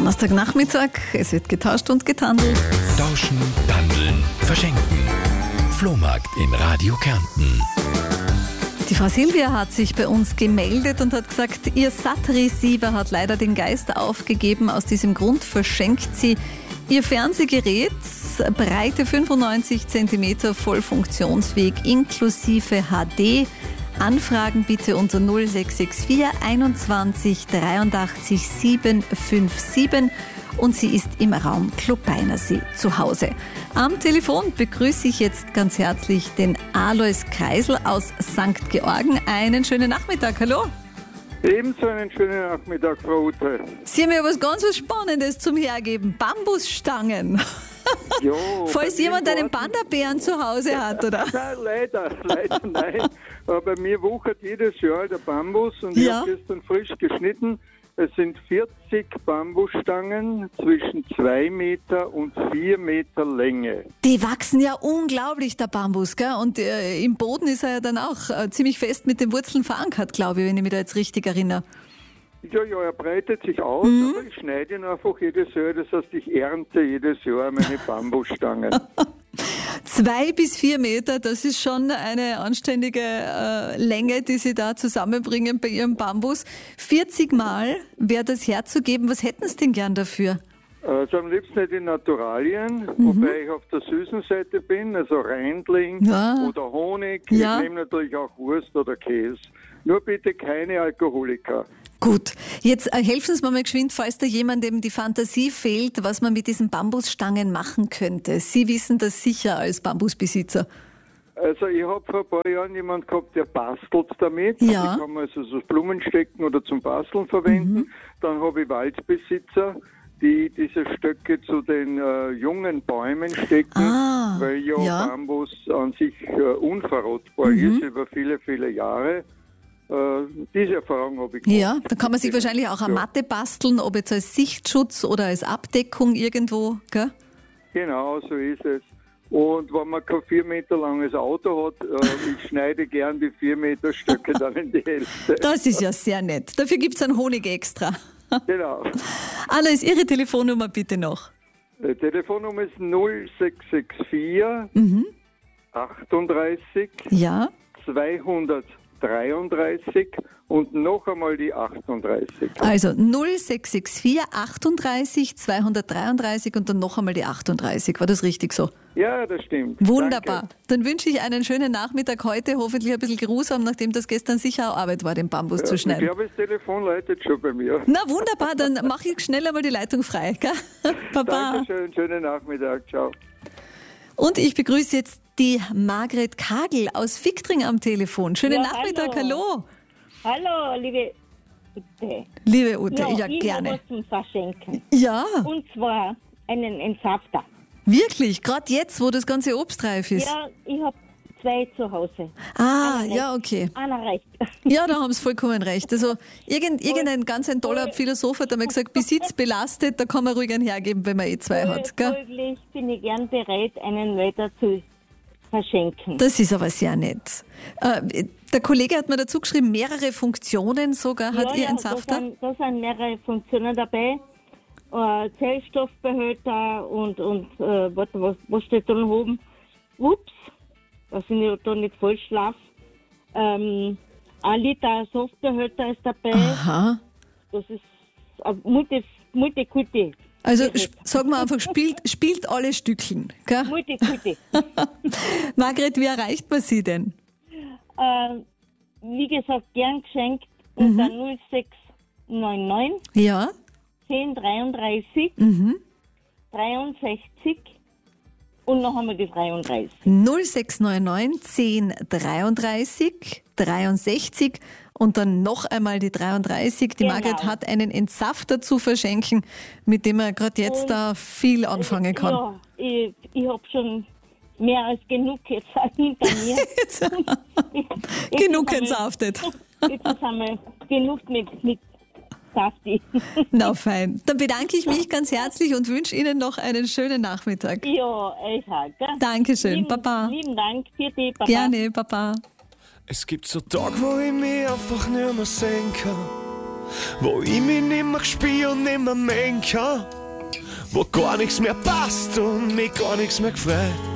Donnerstagnachmittag, es wird getauscht und getandelt. Tauschen, Tandeln, Verschenken. Flohmarkt in Radio Kärnten. Die Frau Silvia hat sich bei uns gemeldet und hat gesagt, ihr SAT-Receiver hat leider den Geist aufgegeben. Aus diesem Grund verschenkt sie ihr Fernsehgerät, Breite 95 cm, voll funktionsfähig, inklusive HD. Anfragen bitte unter 0664 21 83 757 und sie ist im Raum Klobeinersee zu Hause. Am Telefon begrüße ich jetzt ganz herzlich den Alois Kreisel aus St. Georgen. Einen schönen Nachmittag, hallo. Ebenso einen schönen Nachmittag, Frau Ute. Sie haben ja was ganz Spannendes zum Hergeben, Bambusstangen. Ja, falls jemand einen Panda-Bären zu Hause hat, oder? Nein, leider nein. Aber bei mir wuchert jedes Jahr der Bambus und ich habe gestern frisch geschnitten. Es sind 40 Bambusstangen zwischen 2 Meter und 4 Meter Länge. Die wachsen ja unglaublich, der Bambus, gell? Und im Boden ist er ja dann auch ziemlich fest mit den Wurzeln verankert, glaube ich, wenn ich mich da jetzt richtig erinnere. Ja, er breitet sich aus, aber ich schneide ihn einfach jedes Jahr. Das heißt, ich ernte jedes Jahr meine Bambusstangen. 2 bis 4 Meter, das ist schon eine anständige Länge, die Sie da zusammenbringen bei Ihrem Bambus. 40 Mal wäre das herzugeben. Was hätten Sie denn gern dafür? Also am liebsten nicht in Naturalien, wobei ich auf der süßen Seite bin, also Reindling oder Honig. Ja. Ich nehme natürlich auch Wurst oder Käse. Nur bitte keine Alkoholiker. Gut, jetzt helfen Sie mir mal geschwind, falls da jemandem die Fantasie fehlt, was man mit diesen Bambusstangen machen könnte. Sie wissen das sicher als Bambusbesitzer. Also ich habe vor ein paar Jahren jemanden gehabt, der bastelt damit. Ja. Die kann man also so Blumen stecken oder zum Basteln verwenden. Dann habe ich Waldbesitzer, die diese Stöcke zu den jungen Bäumen stecken, weil Bambus an sich unverrottbar ist über viele, viele Jahre. Diese Erfahrung habe ich gemacht. Ja, da kann man sich wahrscheinlich auch eine Matte basteln, ob jetzt als Sichtschutz oder als Abdeckung irgendwo, gell? Genau, so ist es. Und wenn man kein 4 Meter langes Auto hat, ich schneide gern die 4 Meter Stöcke dann in die Hälfte. Das ist ja sehr nett. Dafür gibt es einen Honig extra. Genau. Anna, ist Ihre Telefonnummer bitte noch? Die Telefonnummer ist 0664 38 Ja. 233 und noch einmal die 38. Also 0664 38 233 und dann noch einmal die 38. War das richtig so? Ja, das stimmt. Wunderbar. Danke. Dann wünsche ich einen schönen Nachmittag heute, hoffentlich ein bisschen geruhsam, nachdem das gestern sicher auch Arbeit war, den Bambus zu schneiden. Ich glaube, das Telefon leitet schon bei mir. Na wunderbar, dann mache ich schnell einmal die Leitung frei. Gell? Baba. Dankeschön, schönen Nachmittag, ciao. Und ich begrüße jetzt die Margret Kagel aus Viktring am Telefon. Schönen Nachmittag, hallo. Hallo, liebe Ute. Liebe Ute, ja ich gerne. habe was zum Verschenken. Ja, Und zwar einen Entsafter. wirklich, gerade jetzt, wo das ganze Obst reif ist. Ja, ich habe 2 zu Hause. Ja, okay. Einer reicht. Ja, da haben Sie vollkommen recht. Also irgendein ganz ein toller Philosoph hat einmal gesagt, Besitz belastet, da kann man ruhig einen hergeben, wenn man 2 hat. Gell? Folglich bin ich gern bereit, einen weiter zu verschenken. Das ist aber sehr nett. Der Kollege hat mir dazu geschrieben, mehrere Funktionen sogar hat Ihr Entsafter. Da sind mehrere Funktionen dabei. Zellstoffbehälter und warte, was steht da noch oben? Ups, dass ich da nicht falsch schlafe. 1 Liter Softbehälter ist dabei. Aha. Das ist ein Multikulti. Also sagen wir einfach, spielt alle Stückchen. Gell? Multikulti. Margret, wie erreicht man Sie denn? Wie gesagt, gern geschenkt unter 0699 Ja. 1033 63 und noch einmal die 33. 0699 10 33 63 und dann noch einmal die 33. Die Genau. Margret hat einen Entsafter zu verschenken, mit dem er gerade jetzt da viel anfangen kann. Ja, ich habe schon mehr als genug jetzt hinter mir. Genug entsaftet. Jetzt haben wir genug mit Safti. Na fein. Dann bedanke ich mich ganz herzlich und wünsche Ihnen noch einen schönen Nachmittag. Ja, ich halt. Dankeschön, Baba. Lieben Dank, bitte, Baba. Gerne, Baba. Es gibt so Tage, wo ich mich einfach nicht mehr sehen kann. wo ich mich nimmer spür und nimmer mengen kann, wo gar nichts mehr passt und mich gar nichts mehr gefreut.